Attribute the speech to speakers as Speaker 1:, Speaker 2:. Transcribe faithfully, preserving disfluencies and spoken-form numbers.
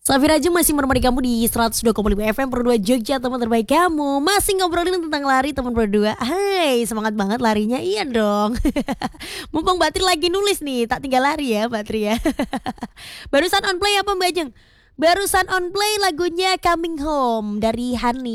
Speaker 1: Safira Jung masih menemani kamu di seratus dua koma lima F M Pro dua Jogja, teman terbaik kamu. Masih ngobrolin tentang lari teman Pro dua. Hai, semangat banget larinya, iya dong. Mumpung Mbak Tri lagi nulis nih, tak tinggal lari ya Mbak Tri ya. Barusan on play apa Mbak Jung? Barusan on play lagunya Coming Home dari Hani.